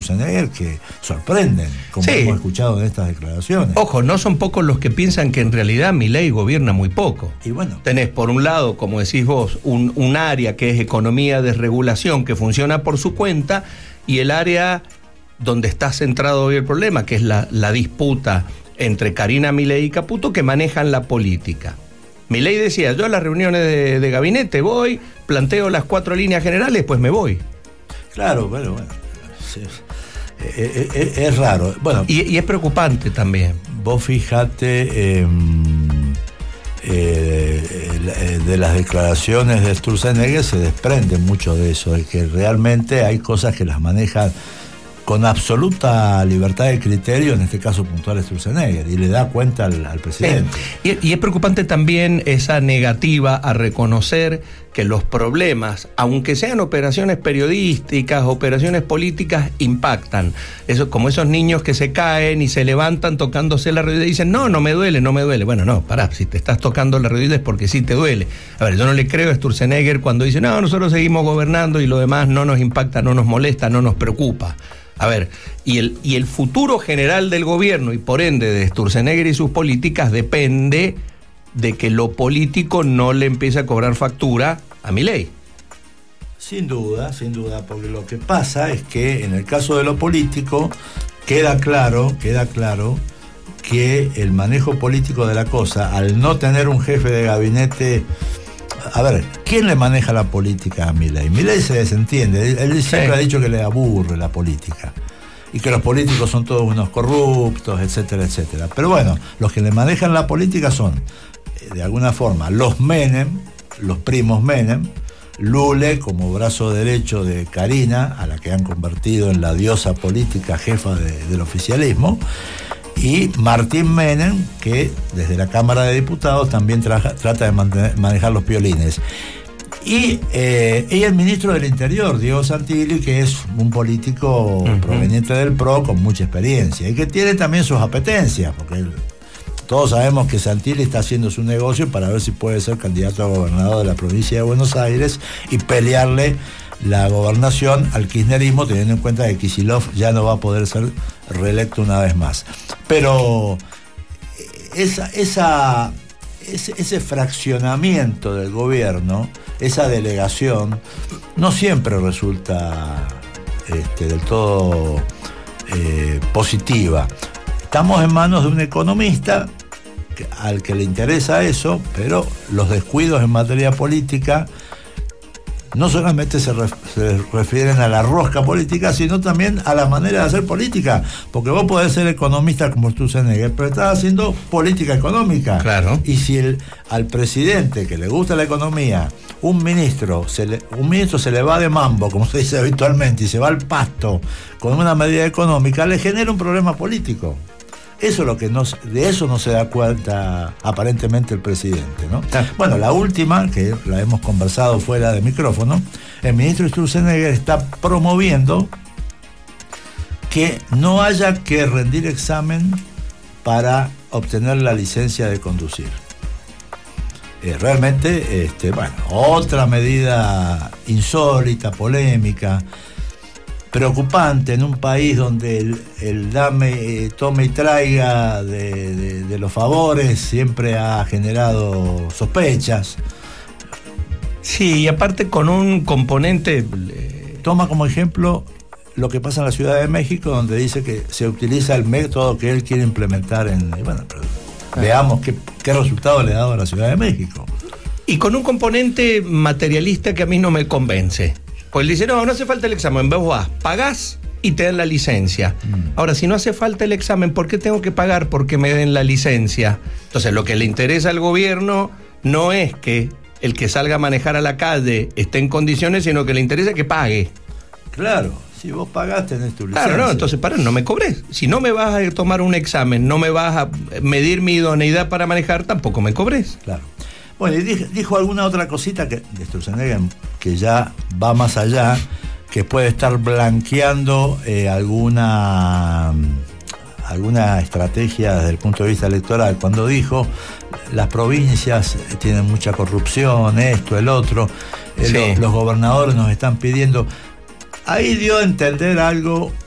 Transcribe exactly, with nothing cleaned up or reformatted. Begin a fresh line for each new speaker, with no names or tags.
Sturzenegger que sorprenden, como sí. hemos escuchado en estas declaraciones.
Ojo, no son pocos los que piensan que en realidad Milei gobierna muy poco.
Y bueno,
tenés por un lado, como decís vos, un, un área que es economía de regulación que funciona por su cuenta, y el área donde está centrado hoy el problema, que es la, la disputa entre Karina Milei y Caputo, que manejan la política. Milei decía, yo a las reuniones de, de gabinete voy, planteo las cuatro líneas generales, pues me voy.
Claro, bueno, bueno. Sí. Es, es, es raro. Bueno,
y, y es preocupante también.
Vos fijate eh, eh, de las declaraciones de Sturzenegger se desprende mucho de eso, de que realmente hay cosas que las manejan con absoluta libertad de criterio, en este caso puntual Sturzenegger, y le da cuenta al, al presidente.
Sí. Y, y es preocupante también esa negativa a reconocer que los problemas, aunque sean operaciones periodísticas, operaciones políticas, impactan. Eso, como esos niños que se caen y se levantan tocándose la rodilla y dicen, no, no me duele, no me duele. Bueno, no, pará, si te estás tocando la rodilla es porque sí te duele. A ver, yo no le creo a Sturzenegger cuando dice, no, nosotros seguimos gobernando y lo demás no nos impacta, no nos molesta, no nos preocupa. A ver, y el, y el futuro general del gobierno y por ende de Sturzenegger y sus políticas depende de que lo político no le empiece a cobrar factura a Milei.
Sin duda, sin duda, porque lo que pasa es que en el caso de lo político queda claro, queda claro que el manejo político de la cosa, al no tener un jefe de gabinete. A ver, ¿quién le maneja la política a Milei? Milei se desentiende, él, él siempre sí. ha dicho que le aburre la política y que los políticos son todos unos corruptos, etcétera, etcétera. Pero bueno, los que le manejan la política son, de alguna forma, los Menem, los primos Menem, Lule como brazo derecho de Karina, a la que han convertido en la diosa política jefa de, del oficialismo, y Martín Menem, que desde la Cámara de Diputados también traja, trata de mantener, manejar los violines. Y, eh, y el ministro del Interior, Diego Santilli, que es un político uh-huh. proveniente del P R O con mucha experiencia y que tiene también sus apetencias, porque él, todos sabemos que Santilli está haciendo su negocio para ver si puede ser candidato a gobernador de la provincia de Buenos Aires y pelearle la gobernación al kirchnerismo, teniendo en cuenta que Kicillof ya no va a poder ser reelecto una vez más. Pero esa, esa, ese, ese fraccionamiento del gobierno, esa delegación, no siempre resulta este, del todo eh, positiva. Estamos en manos de un economista que, al que le interesa eso, pero los descuidos en materia política no solamente se, ref, se refieren a la rosca política, sino también a la manera de hacer política, porque vos podés ser economista como Sturzenegger, pero estás haciendo política económica.
Claro.
Y si el, al presidente que le gusta la economía, un ministro, se le, un ministro se le va de mambo, como se dice habitualmente, y se va al pasto con una medida económica, le genera un problema político. Eso es lo que no, de eso no se da cuenta aparentemente el presidente, ¿no? Ah. Bueno, la última, que la hemos conversado fuera de micrófono, el ministro Sturzenegger está promoviendo que no haya que rendir examen para obtener la licencia de conducir. Eh, realmente, este, bueno, otra medida insólita, polémica, preocupante en un país donde el, el dame, eh, tome y traiga de, de, de los favores siempre ha generado sospechas.
Sí, y aparte con un componente...
Eh... Toma como ejemplo lo que pasa en la Ciudad de México, donde dice que se utiliza el método que él quiere implementar en... Bueno, pero ah. veamos qué, qué resultado le ha dado a la Ciudad de México.
Y con un componente materialista que a mí no me convence. Pues él dice, no, no hace falta el examen, vos vas, pagás y te dan la licencia. Mm. Ahora, si no hace falta el examen, ¿por qué tengo que pagar porque me den la licencia? Entonces, lo que le interesa al gobierno no es que el que salga a manejar a la calle esté en condiciones, sino que le interesa que pague.
Claro, si vos pagás tenés tu licencia.
Claro, no, entonces, para, no me cobres. Si no me vas a tomar un examen, no me vas a medir mi idoneidad para manejar, tampoco me cobres.
Claro. Bueno, y dijo, dijo alguna otra cosita que, de Sturzenegger que ya va más allá, que puede estar blanqueando eh, alguna, alguna estrategia desde el punto de vista electoral. Cuando dijo, las provincias tienen mucha corrupción, esto, el otro, eh, sí. los, los gobernadores nos están pidiendo... Ahí dio a entender algo